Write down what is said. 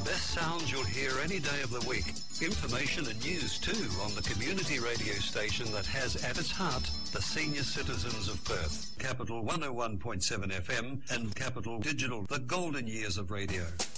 best sounds you'll hear any day of the week. Information and news too on the community radio station that has at its heart the senior citizens of Perth. Capital 101.7 FM and Capital Digital, the golden years of radio.